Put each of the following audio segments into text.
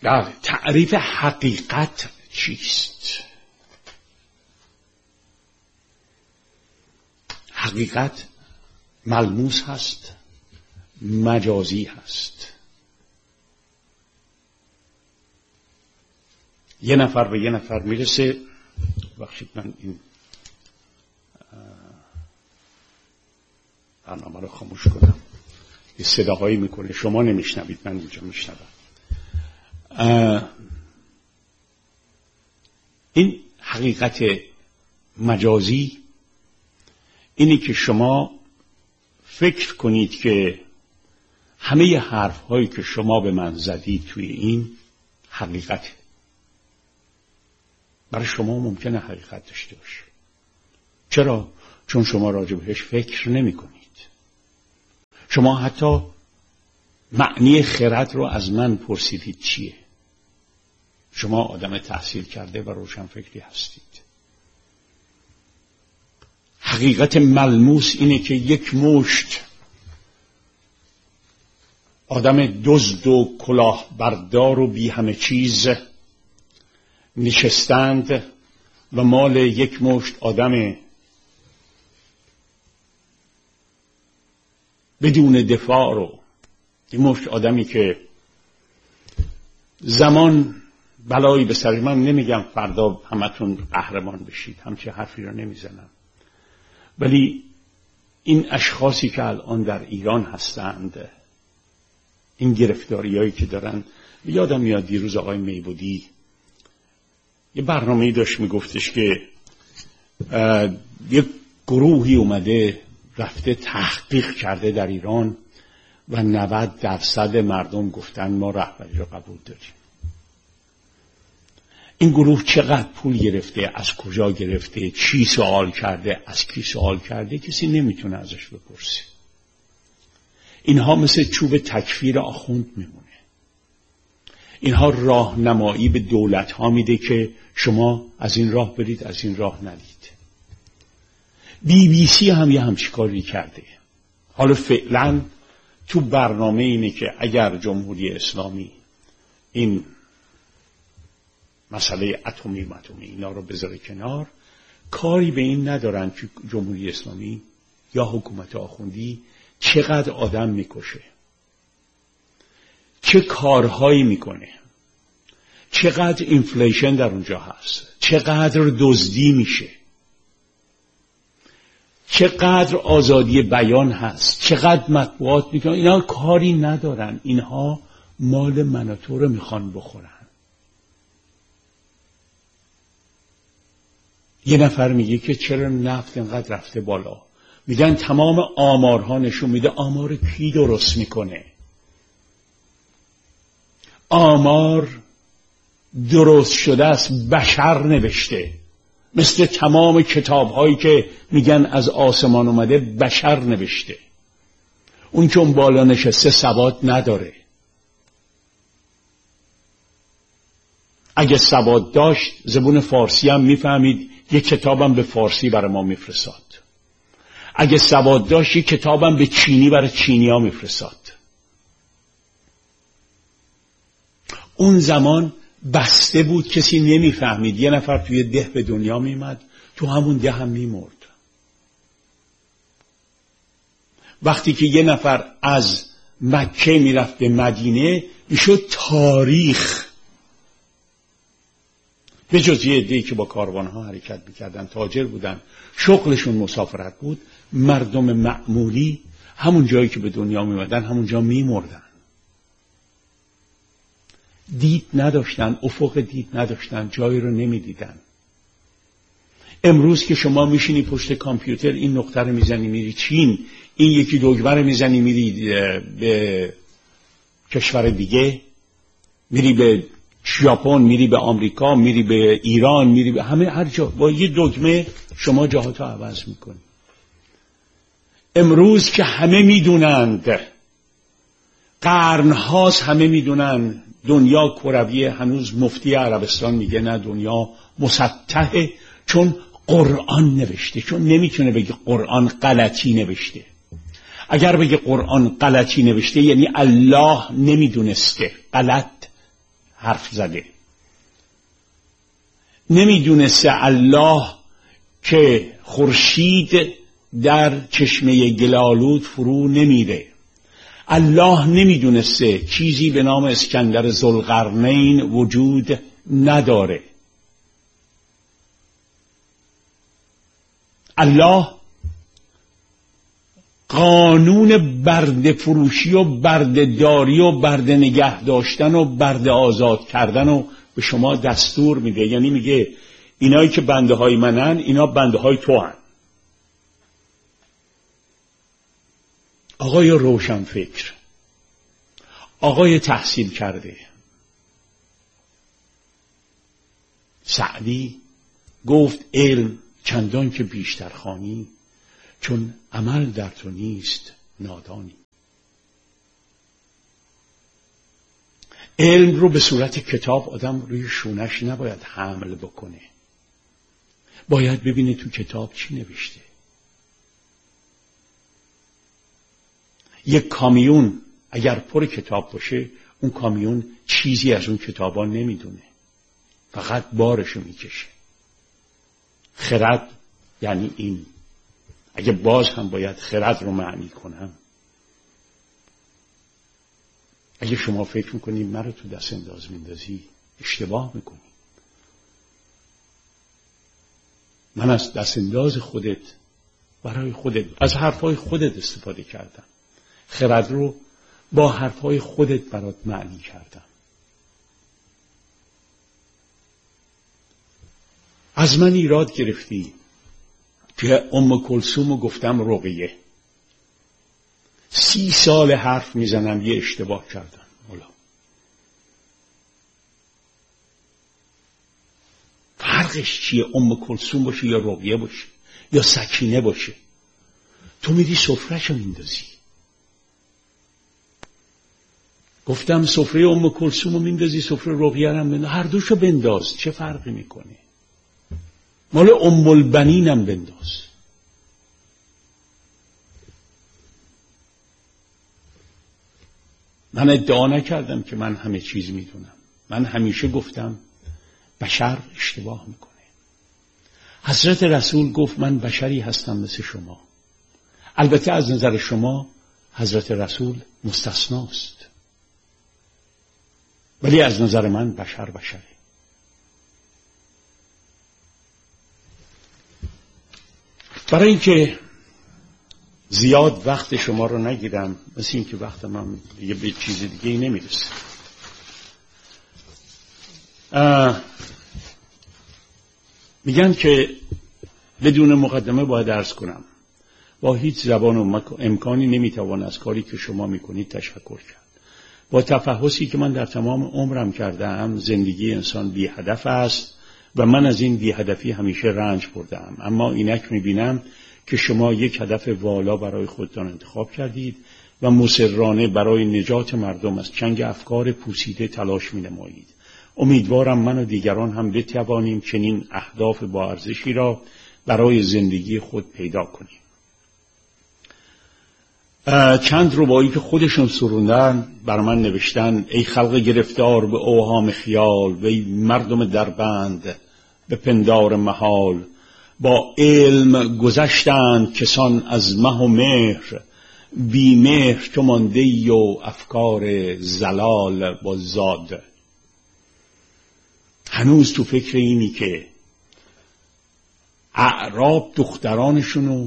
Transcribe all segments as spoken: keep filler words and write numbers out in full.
بله، تعریف حقیقت چیست؟ حقیقت ملموس هست، مجازی هست. یه نفر به یه نفر میرسه، بخشید من این برنامه رو خاموش کنم، یه صداهایی میکنه شما نمیشنوید، من اینجا میشنوم. این حقیقت مجازی اینی که شما فکر کنید که همه حرف هایی که شما به من زدید توی این حقیقت، برای شما ممکنه حقیقت داشته باشه. چرا؟ چون شما راجع بهش فکر نمی کنید. شما حتی معنی خرد رو از من پرسیدید چیه. شما آدم تحصیل کرده و روشن فکری هستید. حقیقت ملموس اینه که یک مشت آدم دزد و کلاه بردار و بی همه چیز نشستند و مال یک مشت آدم بدون دفاع رو، یک مشت آدمی که زمان بلایی به سر من، نمیگم فردا همتون قهرمان بشید، همچه حرفی رو نمیزنم، ولی این اشخاصی که الان در ایران هستند، این گرفتاری هایی که دارن، یادم میاد دیروز آقای میبودی یه برنامه‌ای داشت میگفتش که یک گروهی اومده رفته تحقیق کرده در ایران و نود درصد مردم گفتن ما رهبری رو قبول داریم. این گروه چقدر پول گرفته، از کجا گرفته، چی سوال کرده، از کی سوال کرده، کسی نمیتونه ازش بپرسه. اینها مثل چوب تکفیر آخوند میمونه. اینها راهنمایی به دولت ها میده که شما از این راه برید، از این راه نرید. بی بی سی هم یه همچین کاری کرده. حالا فعلا تو برنامه اینه که اگر جمهوری اسلامی این مسئله اتمی ماتمی اینا رو بذاره کنار، کاری به این ندارن که جمهوری اسلامی یا حکومت آخوندی چقدر آدم میکشه، چه کارهایی میکنه، چقدر اینفلیشن در اونجا هست، چقدر دزدی میشه، چقدر آزادی بیان هست، چقدر مطبوعات میکنن. اینا کاری ندارن، اینها مال من و تو رو میخوان بخورن. یه نفر میگه که چرا نفت اینقدر رفته بالا، میگن تمام آمارها نشون میده. آمار کی درست میکنه؟ آمار درست شده است، بشر نوشته. مثل تمام کتاب‌هایی که میگن از آسمان اومده، بشر نوشته. اون که اون بالا نشسته سواد نداره. اگه سواد داشت زبون فارسی هم میفهمید، یک کتابم به فارسی برای ما میفرستاد. اگه سواد داشت یک کتابم به چینی برای چینی ها میفرستاد. اون زمان بسته بود، کسی نمیفهمید. یه نفر توی ده به دنیا میمد، تو همون ده هم میمرد. وقتی که یه نفر از مکه میرفت به مدینه، میشد تاریخ. به جز یه عده‌ای که با کاروانها حرکت میکردن، تاجر بودن، شغلشون مسافرت بود، مردم معمولی همون جایی که به دنیا میمدن همون جا میمردن. دید نداشتن، افق دید نداشتن، جایی رو نمیدیدن. امروز که شما میشینی پشت کامپیوتر، این نقطه رو میزنی میری چین، این یکی دکمه رو میزنی میری به کشور دیگه، میری به ژاپن، میری به آمریکا، میری به ایران، میری به همه هر جا. با یه دکمه شما جاهاتو عوض میکنی. امروز که همه میدونند، قرنهاست همه میدونن دنیا کرویه، هنوز مفتی عربستان میگه نه دنیا مسطحه، چون قرآن نوشته. چون نمیتونه بگه قرآن غلطی نوشته. اگر بگه قرآن غلطی نوشته یعنی الله نمیدونسته، غلط حرف زده. نمیدونسته الله که خورشید در چشمه گلالود فرو نمیره. الله نمیدونسته چیزی به نام اسکندر ذوالقرنین وجود نداره. الله قانون برده فروشی و برده داری و برده نگه داشتن و برده آزاد کردن رو به شما دستور میده. یعنی میگه اینایی که بنده های منن اینا بنده های تو هن. آقای روشنفکر، آقای تحصیل کرده، سعدی گفت علم چندان که بیشتر خوانی چون عمل در تو نیست نادانی. علم رو به صورت کتاب آدم روی شونش نباید حمل بکنه. باید ببینه تو کتاب چی نوشته. یک کامیون اگر پر کتاب باشه اون کامیون چیزی از اون کتابا نمیدونه، فقط بارشو میکشه. خرد یعنی این. اگه باز هم باید خرد رو معنی کنم، اگه شما فکر میکنید من رو تو دست انداز میندازی اشتباه میکنی. من از دست انداز خودت برای خودت از حرفای خودت استفاده کردم. خرد رو با حرفای خودت برات معنی کردم. از من ایراد گرفتی که ام کلثوم رو گفتم رقیه. سی سال حرف میزنم یه اشتباه کردم. حالا فرقش چیه؟ ام کلثوم باشه یا رقیه باشه یا سکینه باشه؟ تو میری سفره‌شو میندازی. گفتم سفره ام کلثوم رو میندازی، سفره رقیه هم بنداز. هر دوشو بنداز، چه فرقی میکنه؟ مال ام البنینم بنداز. من ادعا نکردم که من همه چیز میدونم. من همیشه گفتم بشر اشتباه میکنه. حضرت رسول گفت من بشری هستم مثل شما. البته از نظر شما حضرت رسول مستثناست، ولی از نظر من بشر بشره. برای اینکه زیاد وقت شما رو نگیرم، مثل این که وقت من دیگه به چیز دیگه ای نمیرسه، میگن که بدون مقدمه باید عرض کنم با هیچ زبان و امکانی نمیتوان از کاری که شما میکنید تشکر کرد. با تفحصی که من در تمام عمرم کردم، زندگی انسان بی هدف است و من از این بی هدفی همیشه رنج بردم. اما اینک میبینم که شما یک هدف والا برای خودتان انتخاب کردید و مصرانه برای نجات مردم از چنگ افکار پوسیده تلاش می‌نمایید. امیدوارم من و دیگران هم بتوانیم چنین اهداف با ارزشی را برای زندگی خود پیدا کنیم. چند ربایی که خودشون سروندن بر من نوشتن: ای خلق گرفتار به اوهام خیال، و ای مردم دربند به پندار محال، با علم گذشتند کسان از مه و مهر، بی مهر تو مانده ای و افکار زلال با زاد. هنوز تو فکر اینی که اعراب دخترانشونو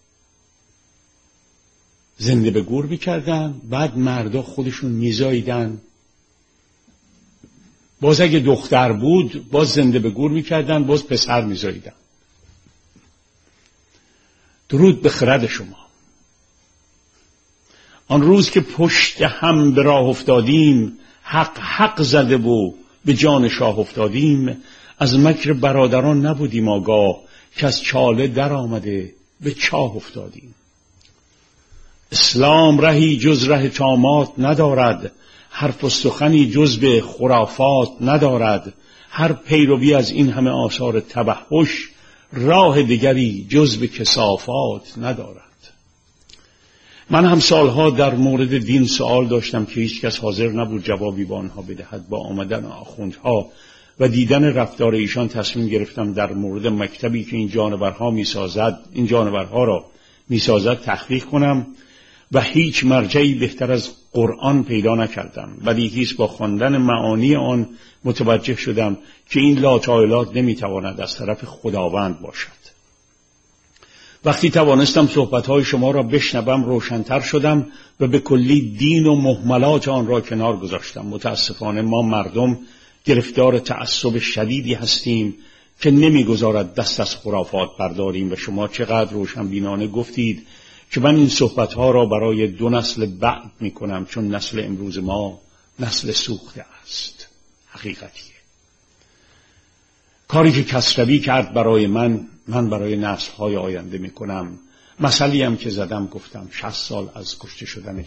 زنده به گور میکردن، بعد مردا خودشون میزاییدن، باز اگه دختر بود باز زنده به گور میکردن، باز پسر میزاییدن. درود به خرد شما. آن روز که پشت هم به راه افتادیم، حق حق زده و به جان شاه افتادیم، از مکر برادران نبودیم آگاه، که از چاله در آمده به چاه افتادیم. اسلام رهی جز ره طامات ندارد، حرف و سخنی جز به خرافات ندارد، هر پیروی از این همه آثار تبهش، راه دیگری جز به کثافات ندارد. من هم سالها در مورد دین سوال داشتم که هیچ کس حاضر نبود جوابی به آنها بدهد. با آمدن آخوندها و دیدن رفتار ایشان تصمیم گرفتم در مورد مکتبی که این جانورها میسازد این جانورها را میسازد تحقیق کنم و هیچ مرجعی بهتر از قرآن پیدا نکردم. بدیهی است با خواندن معانی آن متوجه شدم که این لاتایلات نمیتواند از طرف خداوند باشد. وقتی توانستم صحبتهای شما را بشنوم روشن‌تر شدم و به کلی دین و مهملات آن را کنار گذاشتم. متاسفانه ما مردم گرفتار تعصب شدیدی هستیم که نمیگذارد دست از خرافات برداریم و شما چقدر روشنبینانه گفتید که من این صحبتها را برای دو نسل بعد میکنم، چون نسل امروز ما نسل سوخته است. حقیقتیه. کاری که کسروی کرد برای من، من برای نسل‌های آینده میکنم. مثلی هم که زدم گفتم شصت سال از کشته شدن